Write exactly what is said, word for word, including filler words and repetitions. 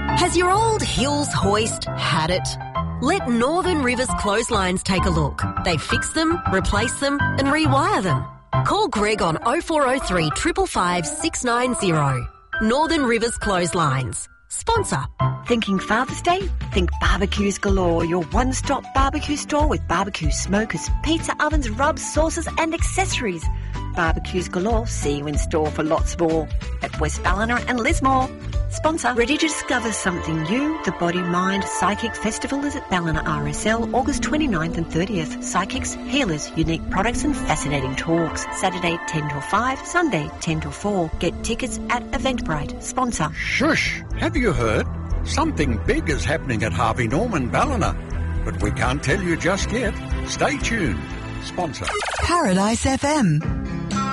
Has your old Hills hoist had it? Let Northern Rivers Clotheslines take a look. They fix them, replace them and rewire them. Call Greg on oh four oh three, five five five, six nine oh. Northern Rivers Clotheslines. Sponsor. Thinking Father's Day? Think Barbecues Galore, your one-stop barbecue store with barbecue smokers, pizza ovens, rubs, sauces and accessories. Barbecues Galore, see you in store for lots more at West Ballina and Lismore. Sponsor. Ready to discover something new? The Body Mind Psychic Festival is at Ballina R S L, August twenty-ninth and thirtieth. Psychics, healers, unique products and fascinating talks. Saturday ten till five, Sunday ten till four. Get tickets at Eventbrite. Sponsor. Shush! Have you heard? Something big is happening at Harvey Norman Ballina, but we can't tell you just yet. Stay tuned. Sponsor. Paradise F M.